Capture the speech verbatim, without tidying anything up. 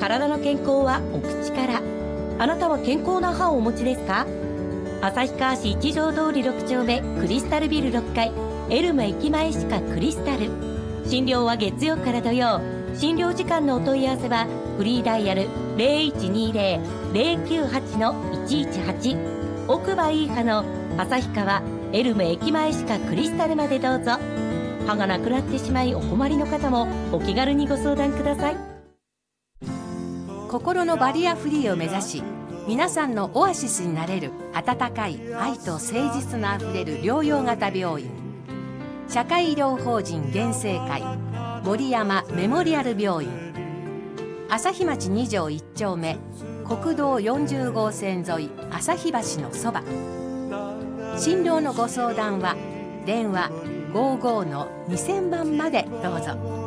体の健康はお口から。あなたは健康な歯をお持ちですか？旭川市一条通りろく丁目クリスタルビルろっかい、エルム駅前歯科クリスタル。診療は月曜から土曜。診療時間のお問い合わせはフリーダイヤル ゼロいちにゼロ ゼロきゅうはち いちいちはち。奥歯いい歯の旭川エルム駅前歯科クリスタルまでどうぞ。歯がなくなってしまいお困りの方もお気軽にご相談ください。 心のバリアフリーを目指し、皆さんのオアシスになれる温かい愛と誠実のあふれる療養型病院、社会医療法人原生会森山メモリアル病院、朝日町に条いち丁目国道よんじゅう号線沿い朝日橋のそば。診療のご相談は電話 ごじゅうごのにせんばんまでどうぞ。